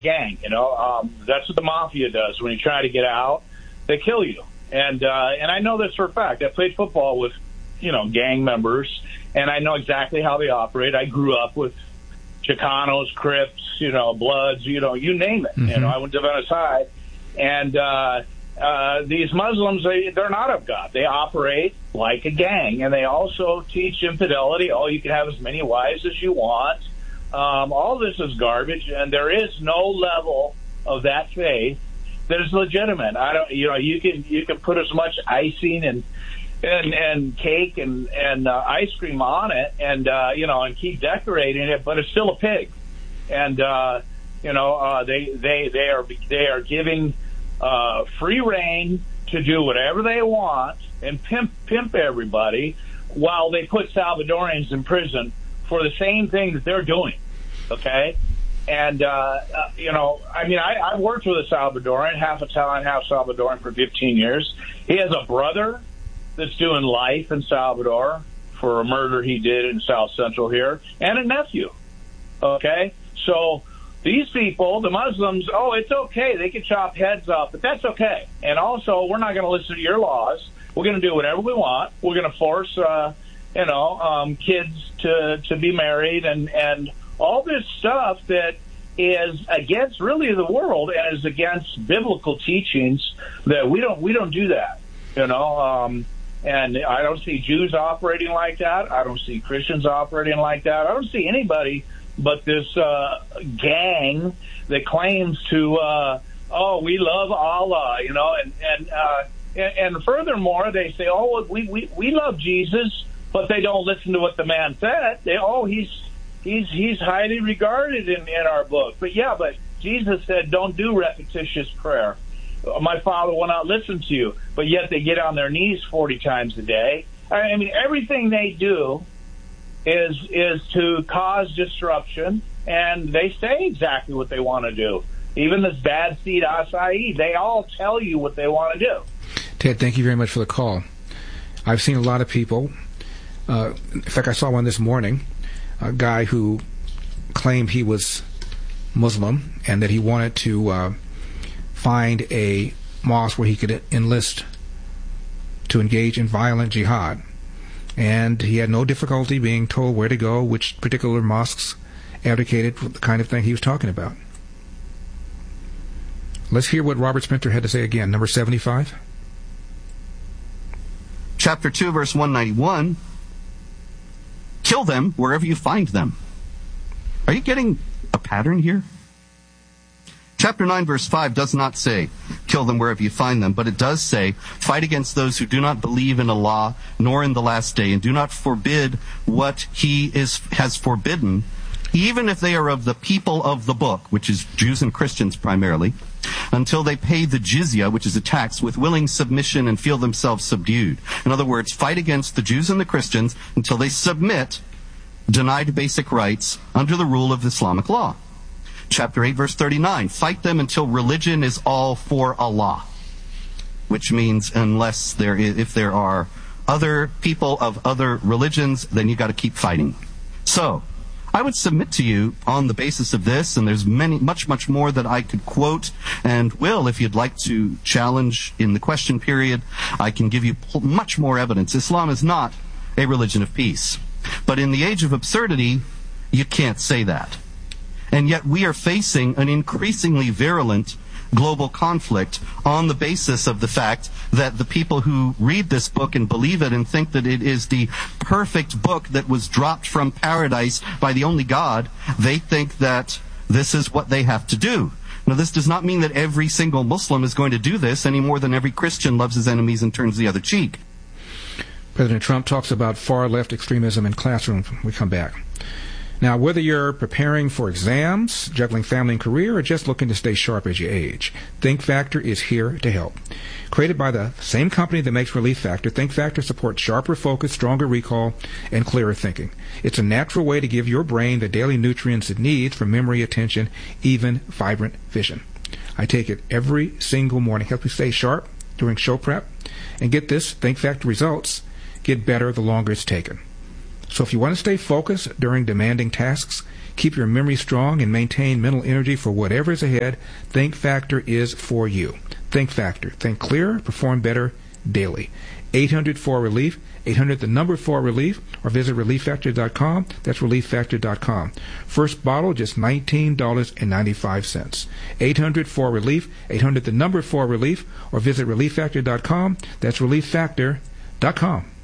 gang. That's what the mafia does. When you try to get out, they kill you. And I know this for a fact. I played football with, gang members, and I know exactly how they operate. I grew up with Chicanos, Crips, Bloods, you name it. Mm-hmm. I went to Venice High, and these Muslims, they're not of God. They operate like a gang, and they also teach infidelity. Oh, you can have as many wives as you want. All this is garbage, and there is no level of that faith that is legitimate. I don't, you can put as much icing and cake and ice cream on it, and and keep decorating it, but it's still a pig. And they are giving free reign to do whatever they want and pimp everybody, while they put Salvadorians in prison for the same thing that they're doing. Okay. And, I've worked with a Salvadoran, half Italian, half Salvadoran, for 15 years. He has a brother that's doing life in Salvador for a murder he did in South Central here, and a nephew. Okay? So these people, the Muslims, it's okay. They can chop heads off, but that's okay. And also, we're not going to listen to your laws. We're going to do whatever we want. We're going to force, kids to be married and all this stuff that is against really the world and is against biblical teachings. That we don't do that, and I don't see Jews operating like that. I don't see Christians operating like that. I don't see anybody but this gang that claims to we love Allah, and furthermore they say, we love Jesus, but they don't listen to what the man said. He's highly regarded in our book. But Jesus said, don't do repetitious prayer. My Father will not listen to you. But yet they get on their knees 40 times a day. I mean, everything they do is to cause disruption, and they say exactly what they want to do. Even this bad seed acai, they all tell you what they want to do. Ted, thank you very much for the call. I've seen a lot of people. In fact, I saw one this morning. A guy who claimed he was Muslim and that he wanted to find a mosque where he could enlist to engage in violent jihad. And he had no difficulty being told where to go, which particular mosques advocated the kind of thing he was talking about. Let's hear what Robert Spencer had to say again. Number 75. Chapter 2, verse 191. Kill them wherever you find them. Are you getting a pattern here? Chapter 9, verse 5 does not say, kill them wherever you find them, but it does say, fight against those who do not believe in Allah, nor in the last day, and do not forbid what He has forbidden, even if they are of the people of the book, which is Jews and Christians primarily, until they pay the jizya, which is a tax, with willing submission and feel themselves subdued. In other words, fight against the Jews and the Christians until they submit, denied basic rights under the rule of Islamic law. Chapter 8, verse 39, fight them until religion is all for Allah, which means if there are other people of other religions, then you got to keep fighting. So, I would submit to you on the basis of this, and there's much more that I could quote, and will, if you'd like to challenge in the question period, I can give you much more evidence. Islam is not a religion of peace. But in the age of absurdity, you can't say that. And yet we are facing an increasingly virulent global conflict on the basis of the fact that the people who read this book and believe it and think that it is the perfect book that was dropped from paradise by the only God, they think that this is what they have to do. Now, this does not mean that every single Muslim is going to do this any more than every Christian loves his enemies and turns the other cheek. President Trump talks about far-left extremism in classrooms when we come back. Now, whether you're preparing for exams, juggling family and career, or just looking to stay sharp as you age, Think Factor is here to help. Created by the same company that makes Relief Factor, Think Factor supports sharper focus, stronger recall, and clearer thinking. It's a natural way to give your brain the daily nutrients it needs for memory, attention, even vibrant vision. I take it every single morning. Helps me stay sharp during show prep. And get this, Think Factor results get better the longer it's taken. So if you want to stay focused during demanding tasks, keep your memory strong, and maintain mental energy for whatever is ahead, Think Factor is for you. Think Factor. Think clearer, perform better daily. 800-4RELIEF, 800 the number 4RELIEF, or visit ReliefFactor.com. That's ReliefFactor.com. First bottle, just $19.95. 800-4RELIEF, 800 the number 4RELIEF, or visit ReliefFactor.com. That's ReliefFactor.com.